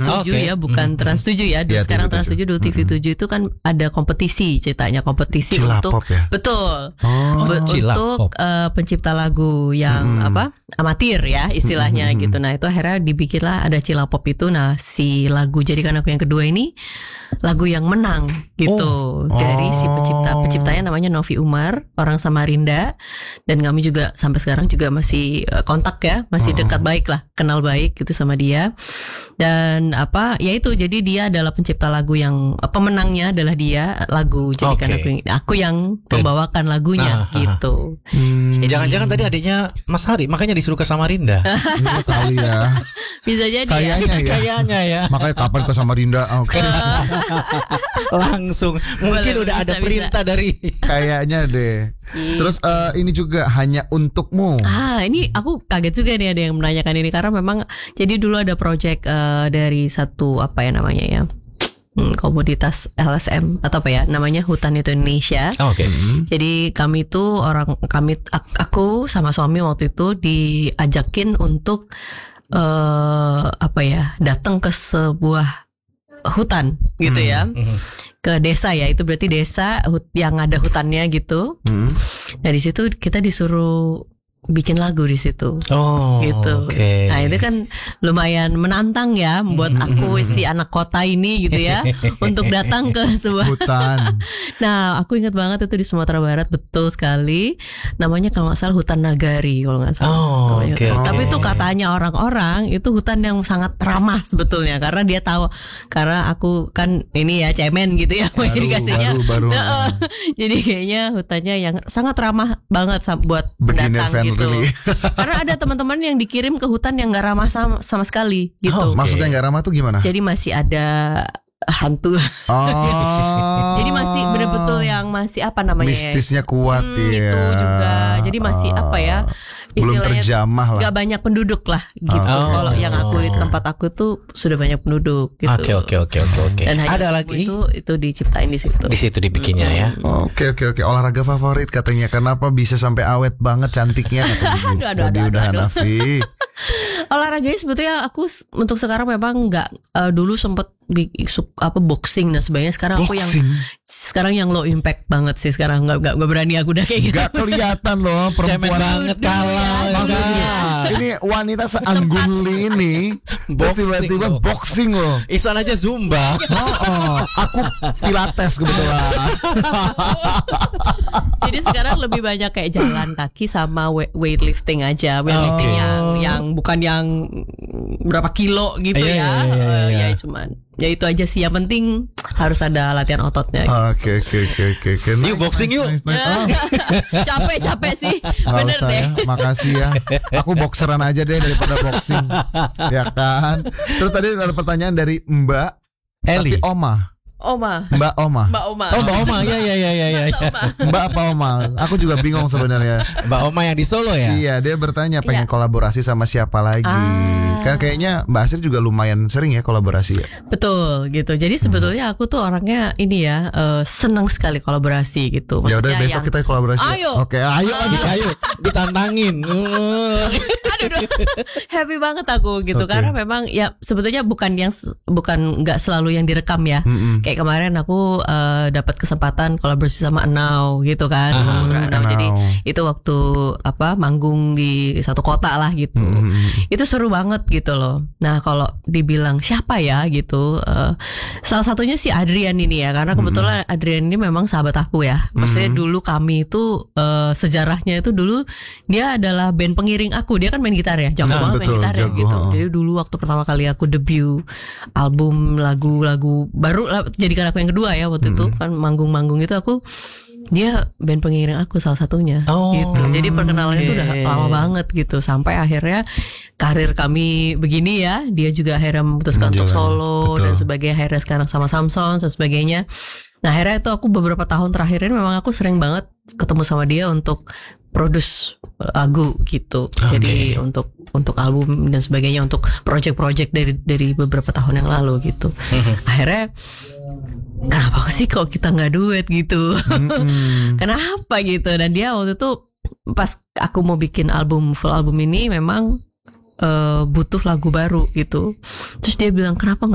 TV7 ya, bukan Trans7 ya. Dulu sekarang Trans7, dulu TV7 itu kan ada kompetisi, ceritanya kompetisi Cilapop untuk ya? Betul. Cilapop. Untuk pencipta lagu yang amatir ya istilahnya gitu. Nah, itu akhirnya dibikinlah ada Cilapop itu. Nah, si lagu Jadikan Aku Yang Kedua ini lagu yang menang gitu dari si penciptanya namanya Novi Umar, orang Samarinda, dan kami juga sampai sekarang juga masih kontak ya, masih dekat baik lah, kenal baik gitu sama dia. Dan ya itu, jadi dia adalah pencipta lagu yang pemenangnya adalah dia, lagu Jadikan Aku yang membawakan lagunya gitu. Jangan-jangan tadi adiknya Mas Hari, makanya disuruh ke Samarinda. Iya kali ya. Bisa jadi Kayaknya ya. Makanya kapan ke Samarinda? Oke. Langsung mungkin Boleh, udah bisa, ada perintah dari Kayaknya deh. Terus ini juga Hanya Untukmu. Ini aku kaget juga nih ada yang menanyakan ini, karena memang jadi dulu ada project dari satu komoditas LSM atau apa ya namanya, Hutan Itu Indonesia. Jadi aku sama suami waktu itu diajakin untuk datang ke sebuah hutan gitu ya, ke desa ya, itu berarti desa yang ada hutannya gitu. Nah di situ kita disuruh bikin lagu di situ. Gitu. Nah, itu kan lumayan menantang ya buat aku si anak kota ini gitu ya untuk datang ke sebuah hutan. Nah, aku ingat banget itu di Sumatera Barat, betul sekali. Namanya kalau nggak salah Hutan Nagari kalau nggak salah. Tapi itu katanya orang-orang itu hutan yang sangat ramah sebetulnya, karena dia tahu, karena aku kan ini ya cemen gitu ya dikasihnya. Baru. Jadi kayaknya hutannya yang sangat ramah banget buat pendatang gitu. Karena ada teman-teman yang dikirim ke hutan yang nggak ramah sama sekali gitu. Maksudnya nggak ramah tuh gimana? Jadi masih ada hantu. Jadi masih betul-betul yang masih mistisnya kuat ya. Itu juga. Jadi masih belum terjamah lah. Gak banyak penduduk lah gitu. Kalau yang tempat aku tuh sudah banyak penduduk gitu. Oke. Dan ada lagi itu diciptain di situ. Di situ dibikinnya ya. Oke. Olahraga favorit katanya, kenapa bisa sampai awet banget cantiknya? Aduh, Hanafi. Olahraganya sebetulnya aku untuk sekarang memang nggak, dulu sempet boxing dan sebagainya. Sekarang aku yang low impact banget sih sekarang, nggak berani aku udah kayak gitu. Nggak kelihatan loh perempuan banget kalah. Ini wanita seangguli ini terus tiba-tiba boxing loh. Isan aja Zumba. Aku Pilates kebetulan. Jadi sekarang lebih banyak kayak jalan kaki sama weightlifting aja. Weightlifting yang bukan yang berapa kilo gitu ya. Ya cuman ya itu aja sih, yang penting harus ada latihan ototnya. Oke. Yuk boxing yuk. Capek sih. Bener deh. Makasih ya. Aku boxeran aja deh daripada boxing. Ya kan. Terus tadi ada pertanyaan dari Mbak Eli. Tapi Mbak Oma. Mbak Oma. Ya. Mbak apa Oma? Aku juga bingung sebenarnya. Mbak Oma yang di Solo ya? Iya, dia bertanya pengen kolaborasi sama siapa lagi. Kan kayaknya Mbak Asri juga lumayan sering ya kolaborasi ya. Betul gitu. Jadi sebetulnya aku tuh orangnya ini ya, senang sekali kolaborasi gitu. Ya udah besok kita kolaborasi. Ayo. Oke, ayo ditantangin. Aduh. Happy banget aku gitu. Karena memang ya sebetulnya bukan nggak selalu yang direkam ya. Kayak kemarin aku dapat kesempatan kolaborasi sama Enau gitu kan. Jadi itu waktu manggung di satu kota lah gitu. Itu seru banget gitu loh. Nah, kalau dibilang siapa ya gitu, salah satunya si Adrian ini ya, karena kebetulan Adrian ini memang sahabat aku ya. Maksudnya dulu kami itu sejarahnya itu dulu dia adalah band pengiring aku. Dia kan main gitar ya, jago banget main gitar ya gitu. Jadi dulu waktu pertama kali aku debut album lagu-lagu baru, Jadikan Aku Yang Kedua ya, waktu itu kan manggung-manggung itu dia band pengiring aku salah satunya gitu. Jadi perkenalan itu udah lama banget gitu, sampai akhirnya karir kami begini ya. Dia juga akhirnya memutuskan untuk solo dan sebagainya, akhirnya sekarang sama Samson dan sebagainya. Nah, akhirnya itu aku beberapa tahun terakhir ini memang aku sering banget ketemu sama dia untuk produce lagu gitu. Jadi untuk album dan sebagainya, untuk project-project dari beberapa tahun yang lalu gitu. Akhirnya kenapa sih kok kita nggak duet gitu? Kenapa gitu? Dan dia waktu itu pas aku mau bikin full album ini memang butuh lagu baru gitu. Terus dia bilang kenapa